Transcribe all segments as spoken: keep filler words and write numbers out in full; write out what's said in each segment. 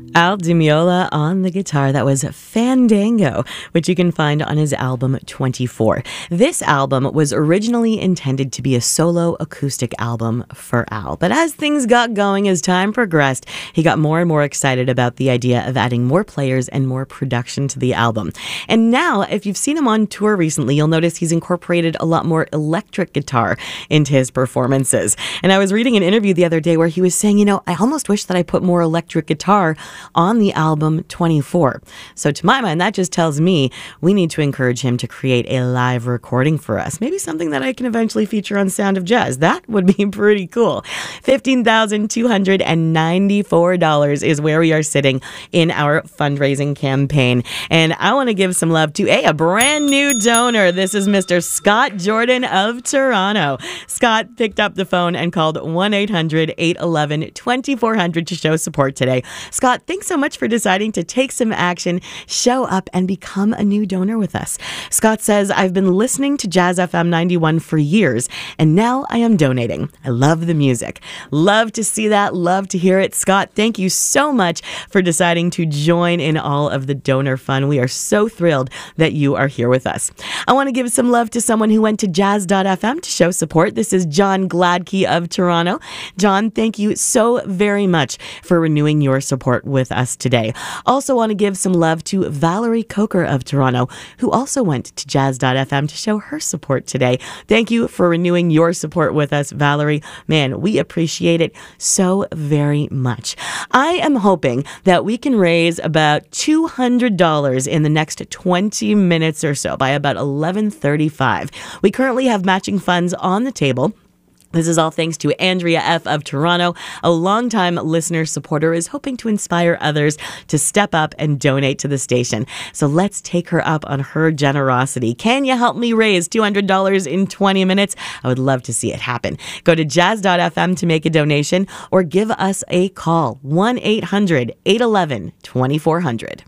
Al Di Meola on the guitar. That was Fandango, which you can find on his album twenty-four. This album was originally intended to be a solo acoustic album for Al. But as things got going, as time progressed, he got more and more excited about the idea of adding more players and more production to the album. And now, if you've seen him on tour recently, you'll notice he's incorporated a lot more electric guitar into his performances. And I was reading an interview the other day where he was saying, you know, I almost wish that I put more electric guitar on the album twenty-four. So to my mind, that just tells me we need to encourage him to create a live recording for us. Maybe something that I can eventually feature on Sound of Jazz. That would be pretty cool. fifteen thousand two hundred ninety-four dollars is where we are sitting in our fundraising campaign. And I want to give some love to a, a brand new donor. This is Mister Scott Jordan of Toronto. Scott picked up the phone and called one eight hundred eight one one two four zero zero to show support today. Scott, thanks so much for deciding to take some action, show up, and become a new donor with us. Scott says, I've been listening to Jazz F M ninety-one for years, and now I am donating. I love the music. Love to see that. Love to hear it. Scott, thank you so much for deciding to join in all of the donor fun. We are so thrilled that you are here with us. I want to give some love to someone who went to jazz dot f m to show support. This is John Gladkey of Toronto. John, thank you so very much for renewing your support with us today. Also want to give some love to Valerie Coker of Toronto, who also went to jazz dot f m to show her support today. Thank you for renewing your support with us, Valerie. Man, we appreciate it so very much. I am hoping that we can raise about two hundred dollars in the next twenty minutes or so by about eleven thirty-five. We currently have matching funds on the table. This is all thanks to Andrea F. of Toronto, a longtime listener supporter, is hoping to inspire others to step up and donate to the station. So let's take her up on her generosity. Can you help me raise two hundred dollars in twenty minutes? I would love to see it happen. Go to jazz dot f m to make a donation or give us a call, one eight hundred eight one one two four zero zero.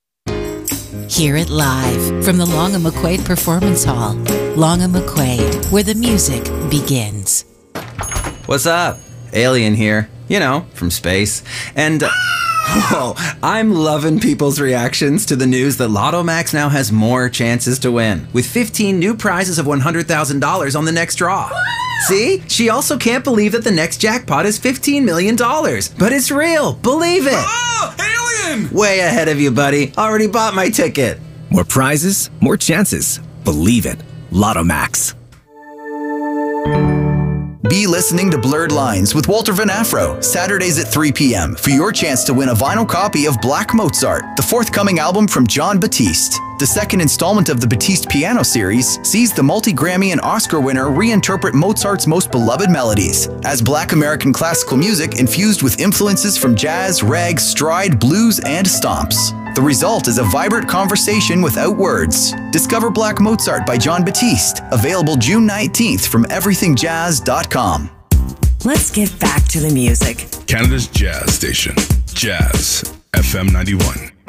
Hear it live from the Long and McQuaid Performance Hall. Long and McQuaid, where the music begins. What's up? Alien here, you know, from space. And, uh, whoa, I'm loving people's reactions to the news that Lotto Max now has more chances to win, with fifteen new prizes of one hundred thousand dollars on the next draw. See? She also can't believe that the next jackpot is fifteen million dollars. But it's real. Believe it. Oh, Alien! Way ahead of you, buddy. Already bought my ticket. More prizes, more chances. Believe it. Lotto Max. Be listening to Blurred Lines with Walter Van Afro, Saturdays at three p.m. for your chance to win a vinyl copy of Black Mozart, the forthcoming album from Jon Batiste. The second installment of the Batiste Piano Series sees the multi-Grammy and Oscar winner reinterpret Mozart's most beloved melodies as Black American classical music infused with influences from jazz, rag, stride, blues, and stomps. The result is a vibrant conversation without words. Discover Black Mozart by Jon Batiste, available June nineteenth from everything jazz dot com. Let's get back to the music. Canada's jazz station, Jazz F M ninety-one.